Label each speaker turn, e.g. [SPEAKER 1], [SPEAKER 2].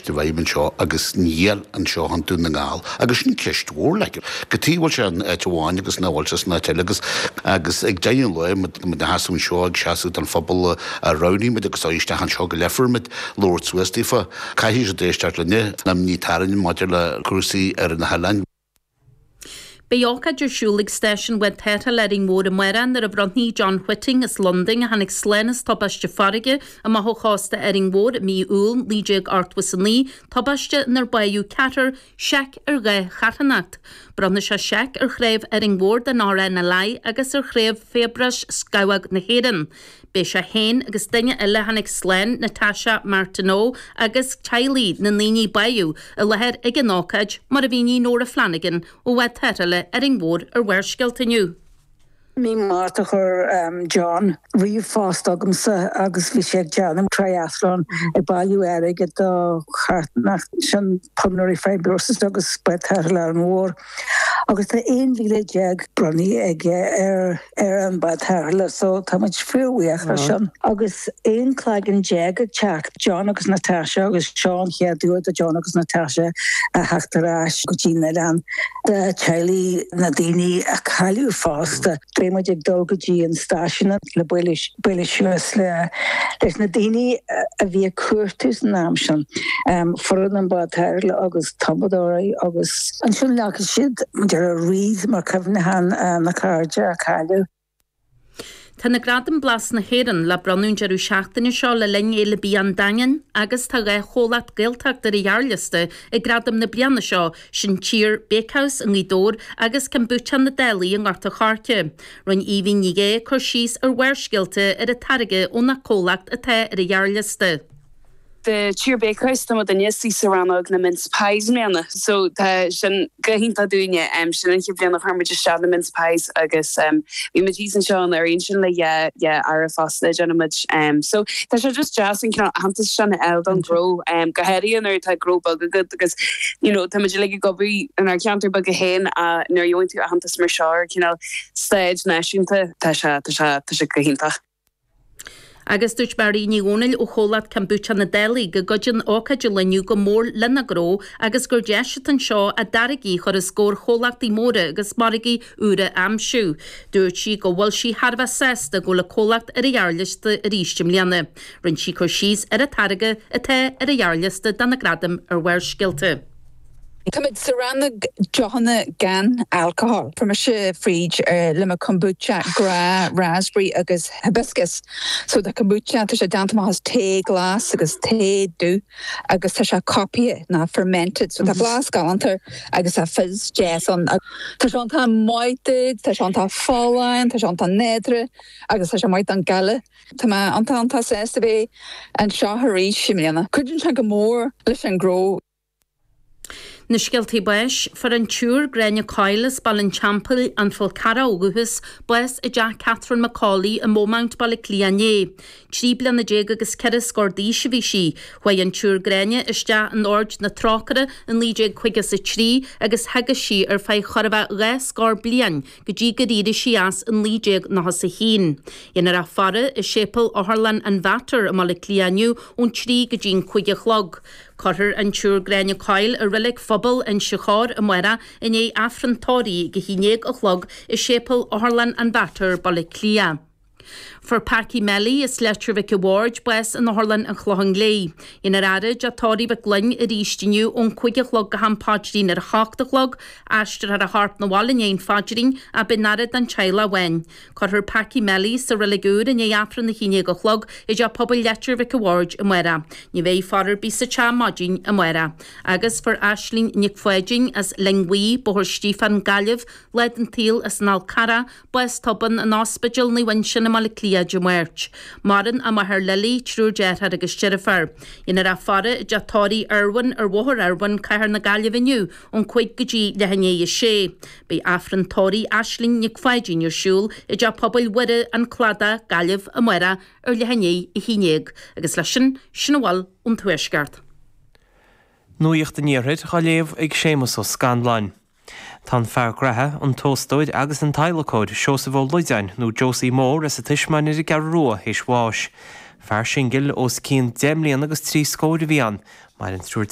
[SPEAKER 1] de bhaiminn seo agus níl an seo an dún na ngáil agus ní ceistúir le go tíhil se an Táin agus náhil se na tegus agus ag daon le me de hasún seo ag seaú an fphobal a roní me agus áiste an seo go lefar mit Lord Swistifa caihí sé déisteart le ne nam ní taran maidir le crusaí ar na Hallan.
[SPEAKER 2] Beocha Jersúlig station wed theta ledding mór am weran ar a brantní John Whiting is London a hannig slenas tobaiste farige a ma hochásta ering mór mi úl lídig artwas an lí tobaiste nar baiú catar sec ar ghe chatanacht. Bronna se sec ar chréf ering mór den ára na lai agus ar chréf fébras scawag na hédan. Bé se héin agus daine eile hannig slen Natasha Martineau agus Tylee na líní baiú a lehead ag an ácaid mar a bhíní Nora Flanagan ó wed theta le ering mór ar wersgeltaniu.
[SPEAKER 3] Mi máta chur John riomh fást agamsa agus bhí sé deanam triathlon ag bailú aige do chartnach sin pulmonary fibrosis agus betar le an mór. Agus tá éon bhíle deag bronni ag ar an betar so tá muid fuúíach sin. Agus éon clágan deag ag teach John agus Natasha agus Sean cheadú a John agus Natasha a heachtarrás go dtíine an de Tylee na daoine a caiú fásta. Muid ag dulgadí an stáisiúna le buile siúas leis na daoine a bhí cuairtas náam sin forad an báthir le agus tambadóirí agus an sin lecha siad dear a riad mar cefnahan na cáide a caiú.
[SPEAKER 2] Tá na gradam blas na héan le branún jeú seachtainna seo le lené le bí an dain agus tá ga cholaat geilteach ar i jaarlaste I gradam na blianana seo sin tír Bakehouse an Lídór agus Kombucha na Delí an Garta Charke. Run Evie Nigé chur síos ar wersgilte ar a tarige ó na cólacht a te ar i jaarlaste.
[SPEAKER 4] The cheer bakehouse tam the nesi serrano na mince pies mena so sin gahinta doine sin an hibli nach harm just shad na mince pies agus we matis and Sean ar sin le ara fast genimage so tá se just jazzing can hantas shan eldon grow gaheri an ta grow bug good because you know tá like go be an our counter bug hen nar you to hantas mar shar you know stage nationta tá se gahinta.
[SPEAKER 2] Agus dúirt barí ní ónil ó cholaat Kombucha na Delí go godjin ácaid leniu go mór lena gró agus gur deisiat an seo a darigi chur a scór cholaachtaí móra agus marigi úra amsú. Dúirt si go bhfuil si harfa sesta go le cholacht ar a jaarliste a rístim lianna. Rinn si chur síos ar a tarige a te ar a jaarliste dan na gradam ar wersgilte.
[SPEAKER 5] Cymryd Serrano Johanna gan alcohol from a fridge lima kombucha gra raspberry agus hibiscus so the kombucha tá sé dantam has té glas agus té dú agus tá sé copy na fermented so the glas galantar agus a fizz jazz on tá sé tá moite tá sé tá fáin tá sé tá nedre agus tá sé moite an gale tá ma antanta sesta be an shaharí shimliana couldn't think more lish and grow.
[SPEAKER 2] Na scialtaí buis for an túr Grenne Coiles ball an champel an fol cara óguhus buis I Jack Catherine Macaulay a Momount ball Cliané. Trí blian na déag agus ceire scordí se bhí si, hoi an túr Grenne iste an ord na trácara an lídéag chuigas a trí agus hegas si ar fai chorfa le scor blian go dí go ríide si as an lídéag na has a hín. Inar a fara is sépal áharlan an vatar a mal Clianiu ón trí go dín chuige chlog. Cotter an túr Grenne Coil a rilig fphobal an siachár a muera in é afrantóí go hínéag a chlog is sépal áharlan an vatar balla clia. For Parky Melly is Letrovic Award bues an Horlan an Chlohang Lay. In a rada, Jatori va glyn a ristinu on cuige chlog gaham padrin ar hachta chlog, ashter ar a harp na wall in ein fadrin a benarad an chaila wen. Cor her Parky Melly sa religur in afran na hine go chlog is ja pobl Letrovic Award a mwera. Ni vei farer bisa cha majin a mwera. Agus for Aisling Nick Fwedging as Lengwi bohor Stefan Gallev led an teal as an Alcara bues toban an hospital ni winshin a malikli Jumwerch. Marin a mahar lily true jet had a gestirifer. In a fara Jatori Erwin or Wohor Erwin Kahar na Galivinu on quite gaji the Hanye she. Be Afran Tori Aisling Nick Fajin your shul, a Japobel Wedde and Clada Galiv Amwera or the Hanye Hineg, a Geslashin, Shinawal und Tweshgard.
[SPEAKER 6] Nuocht den Yerid Halev ag Seamus o Scanlan. Tan fear gratha an tóstóid agus an tailacóid seos a bhil loidein nó Josie Moore as a tuismain ir gar rua his bháis. Fear sin gil os cín 10 mbliana agus 3 scóid a bhían, mar an trúr